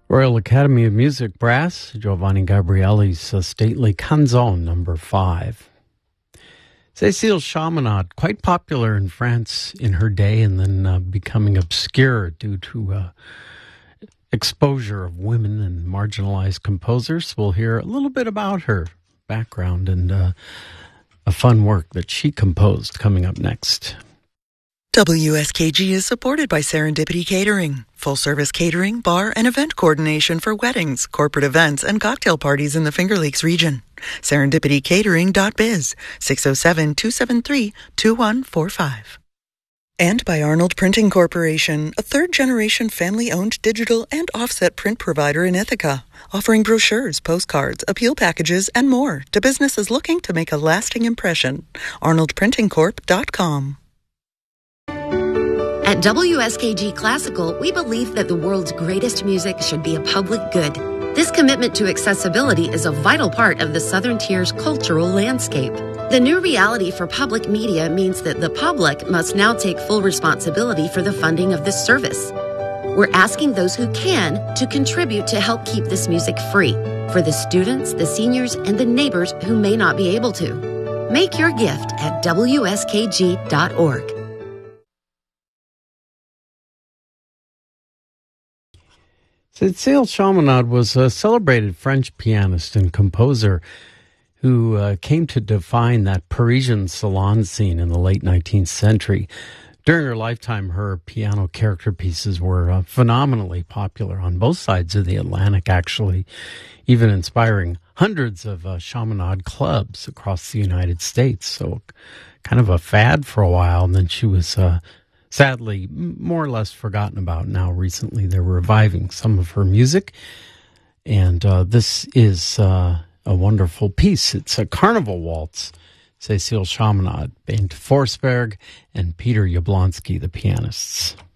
Royal Academy of Music Brass, Giovanni Gabrieli's stately Canzone number 5. Cécile Chaminade, quite popular in France in her day and then becoming obscure due to exposure of women and marginalized composers. We'll hear a little bit about her background and a fun work that she composed coming up next. WSKG is supported by Serendipity Catering. Full-service catering, bar, and event coordination for weddings, corporate events, and cocktail parties in the Finger Lakes region. SerendipityCatering.biz, 607-273-2145. And by Arnold Printing Corporation, a third-generation family-owned digital and offset print provider in Ithaca, offering brochures, postcards, appeal packages, and more to businesses looking to make a lasting impression. ArnoldPrintingCorp.com. At WSKG Classical, we believe that the world's greatest music should be a public good. This commitment to accessibility is a vital part of the Southern Tier's cultural landscape. The new reality for public media means that the public must now take full responsibility for the funding of this service. We're asking those who can to contribute to help keep this music free for the students, the seniors, and the neighbors who may not be able to. Make your gift at WSKG.org. Cécile Chaminade was a celebrated French pianist and composer who came to define that Parisian salon scene in the late 19th century. During her lifetime, her piano character pieces were phenomenally popular on both sides of the Atlantic, actually, even inspiring hundreds of Chaminade clubs across the United States. So kind of a fad for a while, and then she was sadly more or less forgotten about. Now recently they're reviving some of her music, and this is a wonderful piece. It's a carnival waltz. Cécile Chaminade, Bent Forsberg, and Peter Jablonski, the pianists.